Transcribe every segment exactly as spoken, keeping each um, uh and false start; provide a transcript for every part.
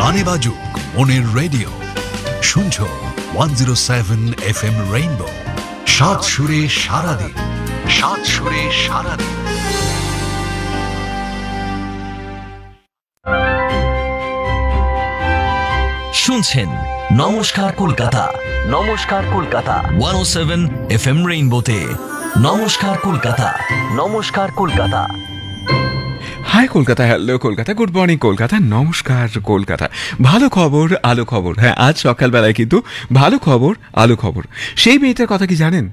গানে বাজুক মনের রেডিও, শুনছো one zero seven F M rainbow, সাত সুরে সারাদিন, সাত সুরে সারাদিন। শুনছেন নমস্কার কলকাতা, নমস্কার কলকাতা ওয়ান ও সেভেন এফ এম রেইনবোতে। নমস্কার কলকাতা, নমস্কার Kolkata. High Kolkata, hello Kolkata, good morning Kolkata, নমস্কার কলকাতা। ভালো খবর, আলো খবর। হ্যাঁ, আজ সকালবেলায় কিন্তু ভালো খবর, আলো খবর। সেই মেয়েটার কথা কি জানেন?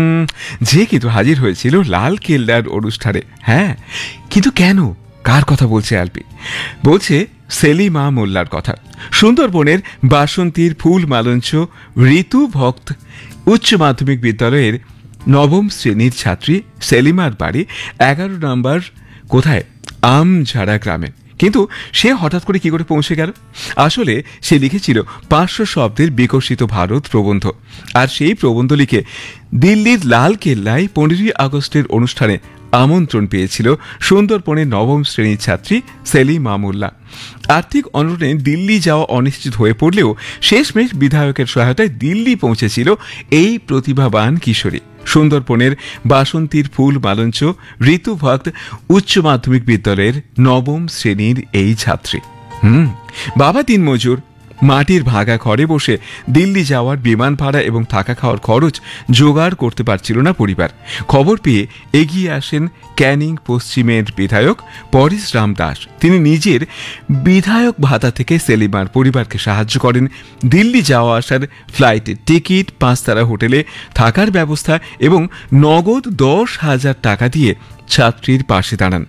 যে কিন্তু হাজির হয়েছিল লাল কেল্লার অনুষ্ঠানে। হ্যাঁ, কিন্তু কেন, কার কথা বলছে আলপি? বলছে সেলিমা মোল্লার কথা। সুন্দরবনের বাসন্তীর ফুল মালঞ্চ ঋতু ভক্ত উচ্চ মাধ্যমিক বিদ্যালয়ের নবম শ্রেণীর ছাত্রী সেলিমার বাড়ি এগারো নম্বর কোথায় আমঝাড়া গ্রামে। কিন্তু সে হঠাৎ করে কি করে পৌঁছে গেল? আসলে সে লিখেছিল পাঁচশো শব্দের বিকশিত ভারত প্রবন্ধ, আর সেই প্রবন্ধ লিখে দিল্লির লাল কেল্লায় পনেরোই আগস্টের অনুষ্ঠানে আমন্ত্রণ পেয়েছিল সুন্দরবনের নবম শ্রেণীর ছাত্রী সেলিমা মোল্লা। আর্থিক অনটনে দিল্লি যাওয়া অনিশ্চিত হয়ে পড়লেও শেষমেশ বিধায়কের সহায়তায় দিল্লি পৌঁছেছিল এই প্রতিভাবান কিশোরী। সুন্দরবনের বাসন্তীর ফুল মালঞ্চ ঋতু ভক্ত উচ্চ মাধ্যমিক বিদ্যালয়ের নবম শ্রেণীর এই ছাত্রী। হুম বাবা দিনমজুর, মাটির ভাঙা ঘরে বসে দিল্লি যাওয়ার বিমান ভাড়া এবং থাকা খাওয়ার খরচ জোগাড় করতে পারছিল না পরিবার। খবর পেয়ে এগিয়ে আসেন ক্যানিং পশ্চিমের বিধায়ক পরেশরাম দাস। তিনি নিজের বিধায়ক ভাতা থেকে সেলিমার পরিবারকে সাহায্য করেন। দিল্লি যাওয়া আসার ফ্লাইটের টিকিট, পাঁচতারা হোটেলে থাকার ব্যবস্থা এবং নগদ দশ হাজার টাকা দিয়ে ছাত্রীর পাশে দাঁড়ান।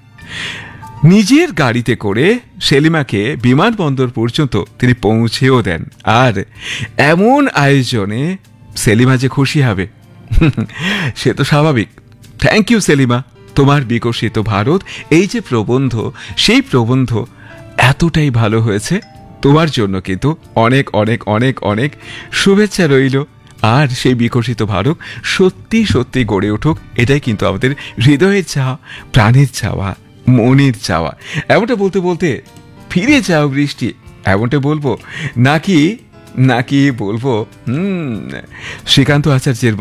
নিজের গাড়িতে করে সেলিমাকে বিমানবন্দর পর্যন্ত তিনি পৌঁছেও দেন। আর এমন আয়োজনে সেলিমা যে খুশি হবে সে তো স্বাভাবিক। থ্যাংক ইউ সেলিমা, তোমার বিকশিত ভারত এই যে প্রবন্ধ, সেই প্রবন্ধ এতটাই ভালো হয়েছে। তোমার জন্য কিন্তু অনেক অনেক অনেক অনেক শুভেচ্ছা রইল। আর সেই বিকশিত ভারত সত্যি সত্যি গড়ে উঠুক, এটাই কিন্তু আমাদের হৃদয়ের চাওয়া, প্রাণের চাওয়া, মনের চাওয়া। এমনটা বলতে বলতে ফিরে যাও বৃষ্টি, এমনটা বলবো নাকি নাকি বলবো হুম শ্রীকান্ত আচার্যের